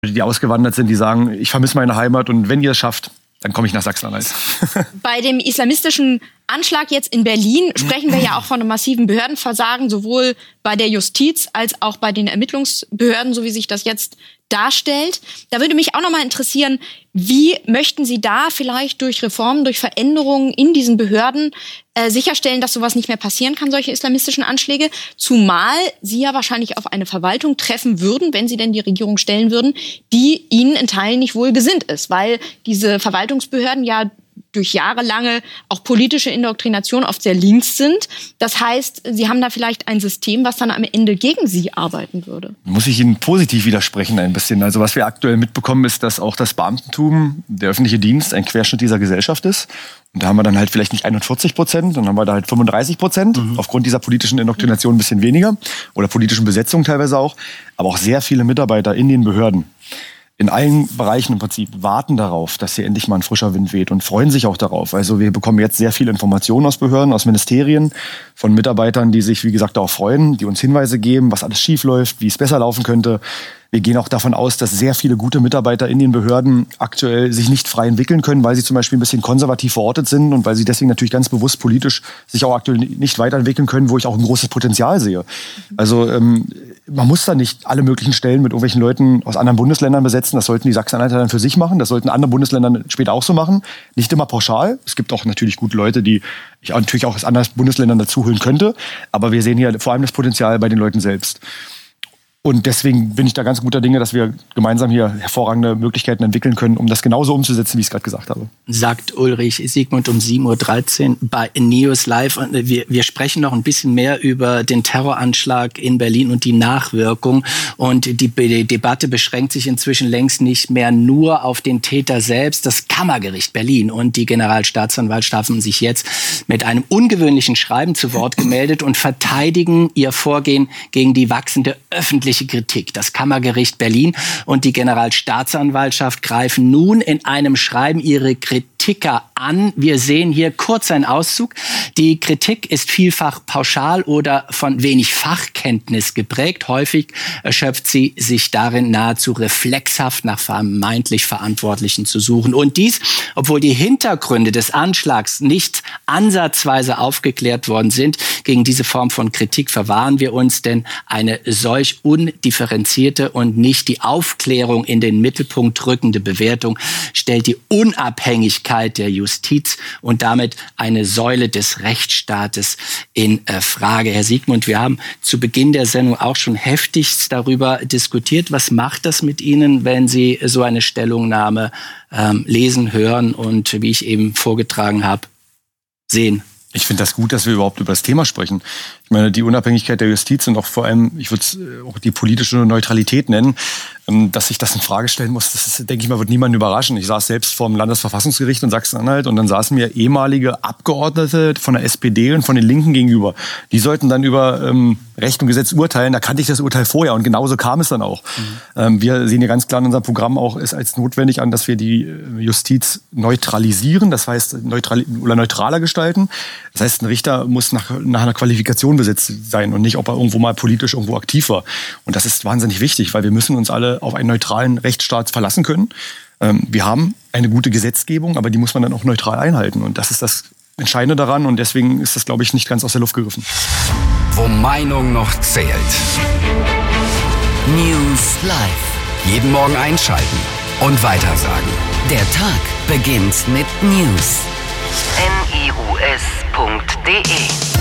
Die ausgewandert sind, die sagen, ich vermisse meine Heimat und wenn ihr es schafft, dann komme ich nach Sachsen-Anhalt. Bei dem islamistischen Anschlag jetzt in Berlin sprechen wir ja auch von einem massiven Behördenversagen, sowohl bei der Justiz als auch bei den Ermittlungsbehörden, so wie sich das jetzt darstellt. Da würde mich auch noch mal interessieren, wie möchten Sie da vielleicht durch Reformen, durch Veränderungen in diesen Behörden sicherstellen, dass sowas nicht mehr passieren kann, solche islamistischen Anschläge? Zumal Sie ja wahrscheinlich auf eine Verwaltung treffen würden, wenn Sie denn die Regierung stellen würden, die Ihnen in Teilen nicht wohlgesinnt ist, weil diese Verwaltungsbehörden ja durch jahrelange auch politische Indoktrination oft sehr links sind. Das heißt, Sie haben da vielleicht ein System, was dann am Ende gegen Sie arbeiten würde. Muss ich Ihnen positiv widersprechen ein bisschen. Also was wir aktuell mitbekommen, ist, dass auch das Beamtentum, der öffentliche Dienst, ein Querschnitt dieser Gesellschaft ist. Und da haben wir dann halt vielleicht nicht 41%, dann haben wir da halt 35%. Aufgrund dieser politischen Indoktrination ein bisschen weniger. Oder politischen Besetzung teilweise auch. Aber auch sehr viele Mitarbeiter in den Behörden. In allen Bereichen im Prinzip warten darauf, dass hier endlich mal ein frischer Wind weht und freuen sich auch darauf. Also wir bekommen jetzt sehr viele Informationen aus Behörden, aus Ministerien, von Mitarbeitern, die sich, wie gesagt, darauf freuen, die uns Hinweise geben, was alles schief läuft, wie es besser laufen könnte. Wir gehen auch davon aus, dass sehr viele gute Mitarbeiter in den Behörden aktuell sich nicht frei entwickeln können, weil sie zum Beispiel ein bisschen konservativ verortet sind und weil sie deswegen natürlich ganz bewusst politisch sich auch aktuell nicht weiterentwickeln können, wo ich auch ein großes Potenzial sehe. Also man muss da nicht alle möglichen Stellen mit irgendwelchen Leuten aus anderen Bundesländern besetzen. Das sollten die Sachsen-Anhalter dann für sich machen. Das sollten andere Bundesländer später auch so machen. Nicht immer pauschal. Es gibt auch natürlich gute Leute, die ich natürlich auch aus anderen Bundesländern dazu holen könnte. Aber wir sehen hier vor allem das Potenzial bei den Leuten selbst. Und deswegen bin ich da ganz guter Dinge, dass wir gemeinsam hier hervorragende Möglichkeiten entwickeln können, um das genauso umzusetzen, wie ich es gerade gesagt habe. Sagt Ulrich Siegmund um 7.13 Uhr bei News Live. Und wir sprechen noch ein bisschen mehr über den Terroranschlag in Berlin und die Nachwirkung. Und die Debatte beschränkt sich inzwischen längst nicht mehr nur auf den Täter selbst. Das Kammergericht Berlin und die Generalstaatsanwaltschaft haben sich jetzt mit einem ungewöhnlichen Schreiben zu Wort gemeldet und verteidigen ihr Vorgehen gegen die wachsende öffentliche Kritik. Das Kammergericht Berlin und die Generalstaatsanwaltschaft greifen nun in einem Schreiben ihre Kritiker an. Wir sehen hier kurz einen Auszug. Die Kritik ist vielfach pauschal oder von wenig Fachkenntnis geprägt. Häufig erschöpft sie sich darin, nahezu reflexhaft nach vermeintlich Verantwortlichen zu suchen. Und dies, obwohl die Hintergründe des Anschlags nicht ansatzweise aufgeklärt worden sind. Gegen diese Form von Kritik verwahren wir uns, denn eine solch undifferenzierte und nicht die Aufklärung in den Mittelpunkt rückende Bewertung stellt die Unabhängigkeit der Justiz und damit eine Säule des Rechtsstaates in Frage. Herr Siegmund, wir haben zu Beginn der Sendung auch schon heftigst darüber diskutiert. Was macht das mit Ihnen, wenn Sie so eine Stellungnahme lesen, hören und, wie ich eben vorgetragen habe, sehen? Ich finde das gut, dass wir überhaupt über das Thema sprechen. Ich meine, die Unabhängigkeit der Justiz und auch vor allem, ich würde es auch die politische Neutralität nennen, dass sich das in Frage stellen muss, das ist, denke ich mal, wird niemanden überraschen. Ich saß selbst vor dem Landesverfassungsgericht in Sachsen-Anhalt und dann saßen mir ehemalige Abgeordnete von der SPD und von den Linken gegenüber. Die sollten dann über Recht und Gesetz urteilen. Da kannte ich das Urteil vorher und genauso kam es dann auch. Wir sehen hier ganz klar in unserem Programm auch es als notwendig an, dass wir die Justiz neutralisieren, das heißt neutraler gestalten. Das heißt, ein Richter muss nach einer Qualifikation besetzt sein und nicht, ob er irgendwo mal politisch irgendwo aktiv war. Und das ist wahnsinnig wichtig, weil wir müssen uns alle auf einen neutralen Rechtsstaat verlassen können. Wir haben eine gute Gesetzgebung, aber die muss man dann auch neutral einhalten. Und das ist das Entscheidende daran. Und deswegen ist das, glaube ich, nicht ganz aus der Luft gegriffen. Wo Meinung noch zählt. News Live. Jeden Morgen einschalten und weitersagen. Der Tag beginnt mit News. news.de